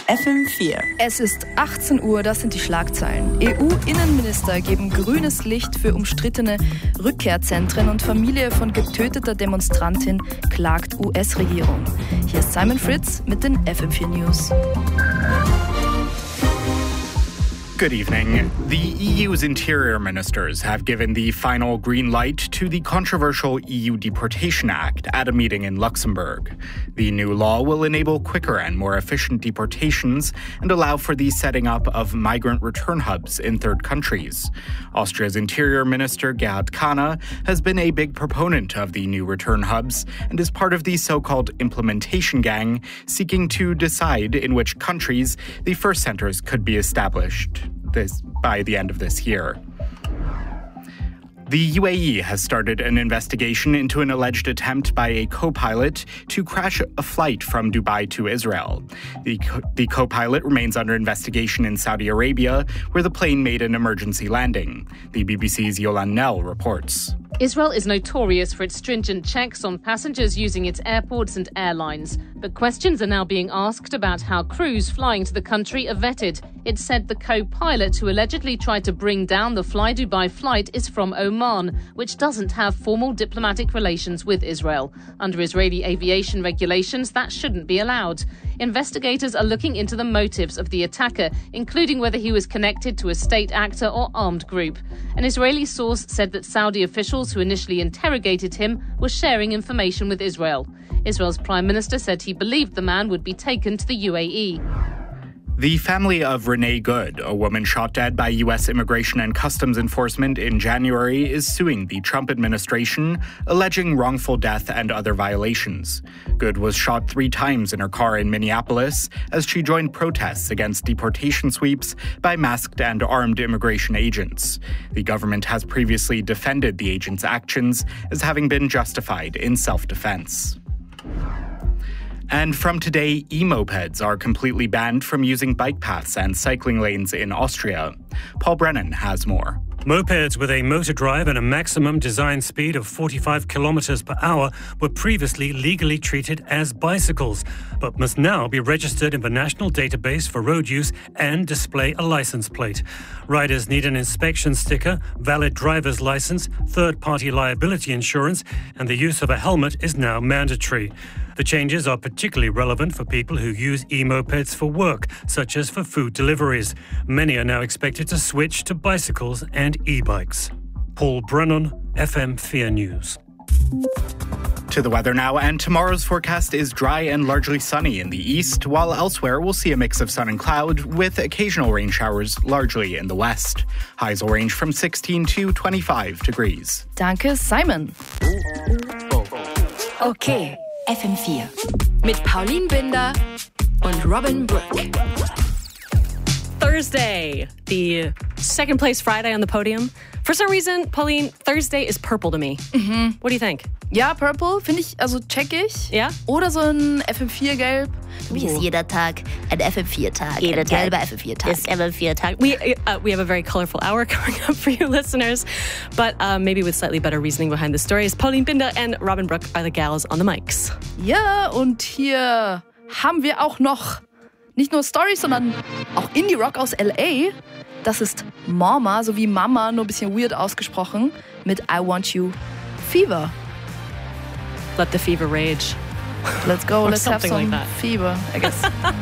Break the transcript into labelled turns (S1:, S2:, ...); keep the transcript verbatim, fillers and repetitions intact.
S1: F M vier.
S2: Es ist achtzehn Uhr, das sind die Schlagzeilen. E U-Innenminister geben grünes Licht für umstrittene Rückkehrzentren und Familie von getöteter Demonstrantin klagt U S-Regierung. Hier ist Simon Fritz mit den F M vier News.
S3: Good evening. The E U's interior ministers have given the final green light to the controversial E U Deportation Act at a meeting in Luxembourg. The new law will enable quicker and more efficient deportations and allow for the setting up of migrant return hubs in third countries. Austria's Interior Minister Gerhard Kahner has been a big proponent of the new return hubs and is part of the so-called implementation gang, seeking to decide in which countries the first centers could be established this by the end of this year. The U A E has started an investigation into an alleged attempt by a co-pilot to crash a flight from Dubai to Israel. The, co- the co-pilot remains under investigation in Saudi Arabia, where the plane made an emergency landing. The B B C's Yolande Nell reports.
S4: Israel is notorious for its stringent checks on passengers using its airports and airlines. But questions are now being asked about how crews flying to the country are vetted. It said the co-pilot who allegedly tried to bring down the Fly Dubai flight is from Oman, which doesn't have formal diplomatic relations with Israel. Under Israeli aviation regulations, that shouldn't be allowed. Investigators are looking into the motives of the attacker, including whether he was connected to a state actor or armed group. An Israeli source said that Saudi officials who initially interrogated him were sharing information with Israel. Israel's Prime Minister said he believed the man would be taken to the U A E.
S3: The family of Renee Good, a woman shot dead by U S Immigration and Customs Enforcement in January, is suing the Trump administration, alleging wrongful death and other violations. Good was shot three times in her car in Minneapolis as she joined protests against deportation sweeps by masked and armed immigration agents. The government has previously defended the agents' actions as having been justified in self-defense. And from today, e-mopeds are completely banned from using bike paths and cycling lanes in Austria. Paul Brennan has more.
S5: Mopeds with a motor drive and a maximum design speed of forty-five kilometers per hour were previously legally treated as bicycles, but must now be registered in the national database for road use and display a license plate. Riders need an inspection sticker, valid driver's license, third-party liability insurance, and the use of a helmet is now mandatory. The changes are particularly relevant for people who use e-mopeds for work, such as for food deliveries. Many are now expected to switch to bicycles and e-bikes. Paul Brennan, F M four News.
S3: To the weather now, and tomorrow's forecast is dry and largely sunny in the east, while elsewhere we'll see a mix of sun and cloud with occasional rain showers largely in the west. Highs will range from sixteen to twenty-five degrees.
S2: Danke, Simon.
S1: Okay, F M vier. Mit Pauline Binder und Robin Brooke.
S6: Thursday, the second place Friday on the podium. For some reason, Pauline, Thursday is purple to me.
S2: Mhm.
S6: What do you think?
S2: Ja, Purple finde ich, also check ich.
S6: Ja?
S2: Oder so ein F M vier Gelb.
S7: Für mich ist jeder Tag ein F M vier Tag,
S6: Jeder
S7: ein
S6: Tag
S7: gelber F M vier Tag.
S6: Ist F M vier Tag. We, uh, we have a very colorful hour coming up for you listeners, but uh, maybe with slightly better reasoning behind the stories. Pauline Binder and Robin Brooke are the gals on the mics.
S2: Ja, und hier haben wir auch noch nicht nur Stories, sondern auch Indie-Rock aus L A. Das ist Mama, so wie Mama, nur ein bisschen weird ausgesprochen, mit I Want You Fever.
S6: Let the fever rage.
S2: Let's go,
S6: Or
S2: let's have
S6: something
S2: some
S6: like that.
S2: fever, I guess.